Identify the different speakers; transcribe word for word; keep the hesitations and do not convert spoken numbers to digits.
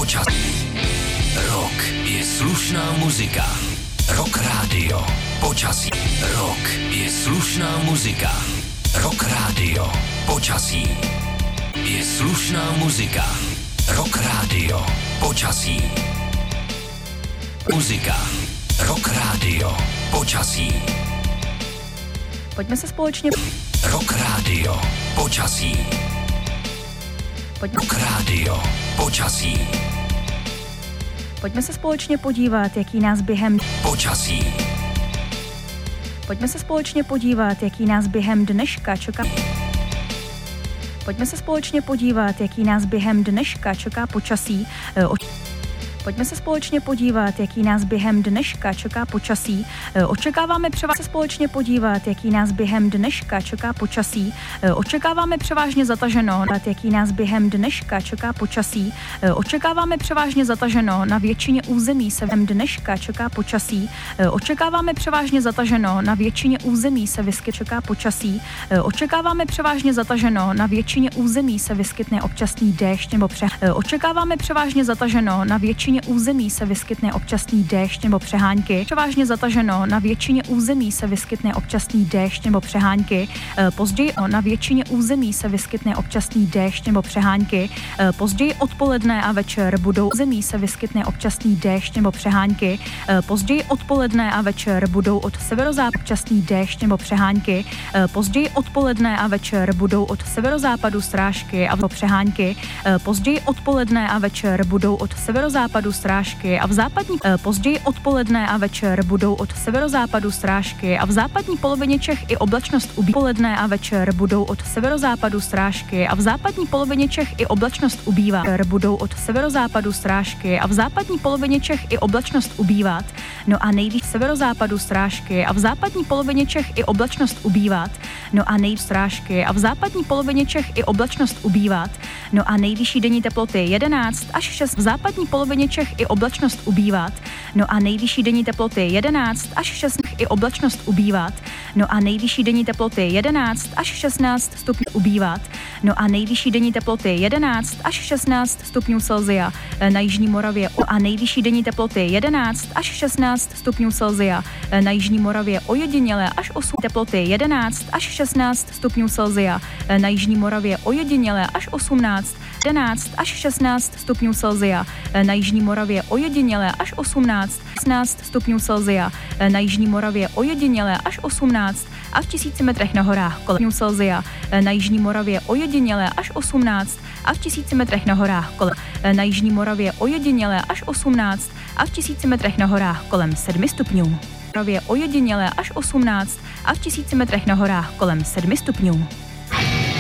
Speaker 1: počasí. Rock je slušná muzika. Rock rádio, počasí. Rock je slušná muzika. Rock rádio, počasí. Je slušná muzika. Rock rádio, počasí. Muzika. Rock rádio, počasí.
Speaker 2: Pojďme se společně...
Speaker 1: Rock rádio, počasí.
Speaker 2: Pojďme...
Speaker 1: Rock rádio, počasí.
Speaker 2: Pojďme se společně podívat, jaký nás během...
Speaker 1: Počasí.
Speaker 2: Pojďme se společně podívat, jaký nás během dneška čeká... Pojďme se společně podívat, jaký nás během dneška čeká počasí. E, o... Pojďme se společně podívat, jaký nás během dneška čeká počasí. E, očekáváme převážně společně podívat, jaký nás během dneška čeká počasí. E, očekáváme převážně zataženo, jaký nás během dneška čeká počasí. E, očekáváme převážně zataženo, na většině území se během dneška čeká počasí. E, očekáváme převážně zataženo, na většině území se vyskyt čeká počasí. E, očekáváme převážně zataženo, na většině území se vyskytne občasný déšť nebo pře. E, očekáváme převážně zataženo, na většině území se vyskytne občasný déšť nebo přehánky. Převážně zataženo, na většině území se vyskytne občasný déšť nebo přehánky. Později na většině území se vyskytne občasný déšť nebo přehánky. Později odpoledne a večer budou území se vyskytne občasný déšť nebo přehánky. Později odpoledne a večer budou od severozápadu občasný déšť nebo přehánky. Později odpoledne a večer budou od severozápadu srážky a přehánky. Později odpoledne a večer budou od severozápadu srážky a v západní později odpoledne a večer budou od severozápadu srážky a v západní polovině Čech i oblačnost ubývá. Odpoledne a večer budou od severozápadu srážky a v západní polovině Čech i oblačnost ubývá. Budou od severozápadu srážky a v západní polovině Čech i oblačnost ubývat. No a nejvíc severozápadu srážky a v západní polovině Čech i oblačnost ubývat. No a nejvíc srážky a v západní polovině Čech i oblačnost ubývat. No a nejvyšší denní teploty jedenáct až šest v západní polovině Čech i oblačnost ubývat. No a nejvyšší denní teploty jedenáct až šestnáct i oblačnost ubývat. No a nejvyšší denní teploty jedenáct až šestnáct stupňů ubývat. No a nejvyšší denní teploty jedenáct až šestnáct stupňů Celsia na jižní Moravě a nejvyšší denní teploty jedenáct až šestnáct stupňů Celsia na jižní Moravě ojediněle až osm teploty jedenáct až šestnáct stupňů Celsia na jižní Moravě ojediněle až osmnáct jedenáct až šestnáct stupňů Celsia na jižní Moravě ojediněle až osmnáct šestnáct stupňů Celsia na jižní Moravě ojediněle až osmnáct a v tisíci metrech na horách kolem Celsia na jižní Moravě ojediněle až osmnáct a v tisíci metrech na horách kolem na jižní Moravě ojediněle až osmnáct a v tisíci metrech na horách kolem sedmi stupňů. Moravě ojediněle až osmnáct a v tisíci metrech na horách kolem sedmi stupňů.